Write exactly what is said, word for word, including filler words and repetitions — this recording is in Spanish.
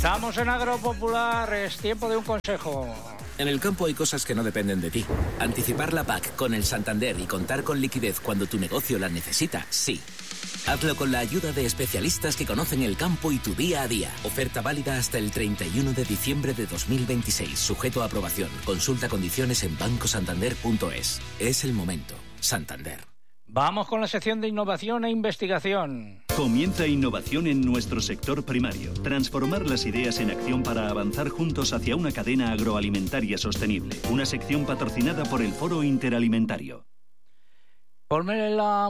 Estamos en Agropopular, es tiempo de un consejo. En el campo hay cosas que no dependen de ti. Anticipar la P A C con el Santander y contar con liquidez cuando tu negocio la necesita, sí. Hazlo con la ayuda de especialistas que conocen el campo y tu día a día. Oferta válida hasta el treinta y uno de diciembre de dos mil veintiséis, sujeto a aprobación. Consulta condiciones en banco santander punto es. Es el momento. Santander. Vamos con la sección de innovación e investigación. Comienza innovación en nuestro sector primario. Transformar las ideas en acción para avanzar juntos hacia una cadena agroalimentaria sostenible. Una sección patrocinada por el Foro Interalimentario. Ponme la